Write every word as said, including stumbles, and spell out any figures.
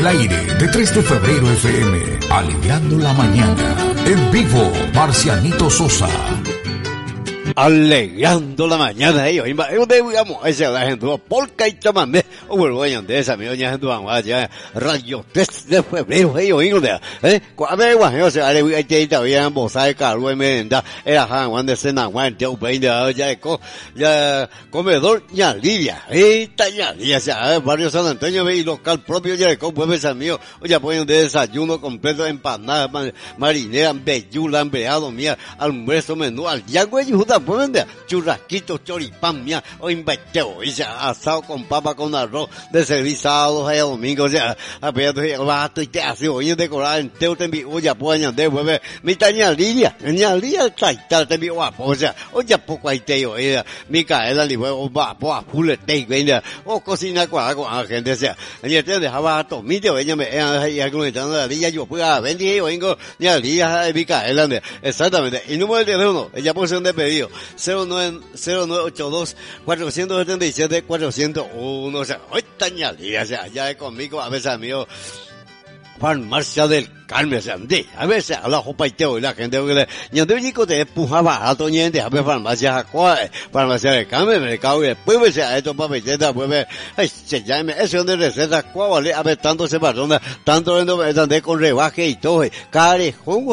el aire de tres de febrero F M, alegrando la mañana. En vivo, Marcianito Sosa. Alegrando la mañana, ellos, yo digamos, ese la gente, polka y chamamé, o vuelvo a de esa, mi doña gente, ya, radio tres de febrero, ellos, eh, cuando yo se haré, hay que ir todavía en Bosai, Carlos, Menda, era Juan de Sena, Juan, ya, ya, ya, comedor, ya, Lidia, eh, ya, ya, ya, barrio San Antonio, y local propio, ya, con pueblos amigos, ya ponen de desayuno completo, empanadas, marinera, bellula, empleado, mía, almuerzo, menú, al yagüe, y juda, pueden de churrasquito, choripán, mía, o inventeo, y ya, asado con papa, con arroz, de servir sábados a domingo, ya, a ver, bato y te hace, oye, decorar, enteo, te envío, ya, pues, ya, de, pues, mi taña lidia, ña lidia, taita, te envío, o sea, o ya, poco ahí te, oye, mi caela, li, o va, pues, a full, te, venga, o cocina, con con la gente, o sea, y te dejaba a tomite, oye, me, y argumentando la lidia, yo, pues, a venir, vengo, ña lidia, mi caela, exactamente, y número de teléfono, ella puede ser un despedido, cero nueve ocho dos, cuatro siete siete, cuatro cero uno, o sea, hoy taña lidia, o sea, ya es conmigo, a veces amigo, Farmacia del Carmen, o sea, de, a veces a la jopa y teo y la gente que le, y ande chico te empujaba a toñente, a ver farmacia Jacua, Farmacia del Carmen, mercado y después, o sea, esto para peteta, pues, ay, se llame, eso es de receta, cuál vale, a ver, tanto se perdona, tanto de con rebaje y todo, carejón,